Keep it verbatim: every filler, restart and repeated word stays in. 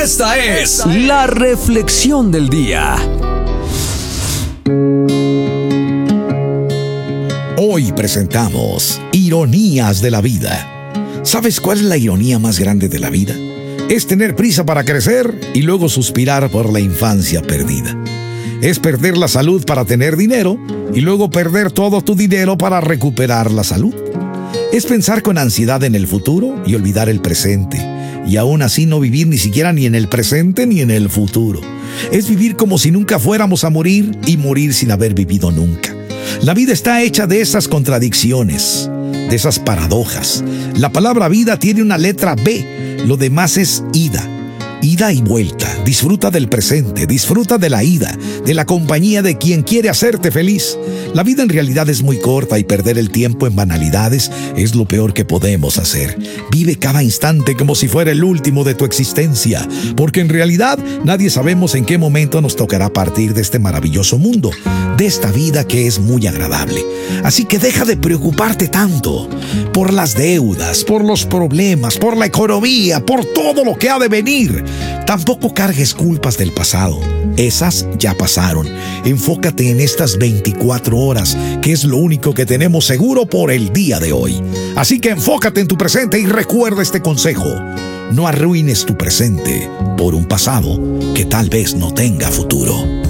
Esta es la reflexión del día. Hoy presentamos Ironías de la Vida. ¿Sabes cuál es la ironía más grande de la vida? Es tener prisa para crecer y luego suspirar por la infancia perdida. Es perder la salud para tener dinero y luego perder todo tu dinero para recuperar la salud. Es pensar con ansiedad en el futuro y olvidar el presente, y aún así no vivir ni siquiera ni en el presente ni en el futuro. Es vivir como si nunca fuéramos a morir y morir sin haber vivido nunca. La vida está hecha de esas contradicciones, de esas paradojas. La palabra vida tiene una letra B, lo demás es ida. Ida y vuelta. Disfruta del presente, disfruta de la ida, de la compañía de quien quiere hacerte feliz. La vida en realidad es muy corta y perder el tiempo en banalidades es lo peor que podemos hacer. Vive cada instante como si fuera el último de tu existencia, porque en realidad nadie sabemos en qué momento nos tocará partir de este maravilloso mundo, de esta vida que es muy agradable. Así que deja de preocuparte tanto por las deudas, por los problemas, por la economía, por todo lo que ha de venir. Tampoco cargues culpas del pasado. Esas ya pasaron. Enfócate en estas veinticuatro horas, que es lo único que tenemos seguro por el día de hoy. Así que enfócate en tu presente y recuerda este consejo. No arruines tu presente por un pasado que tal vez no tenga futuro.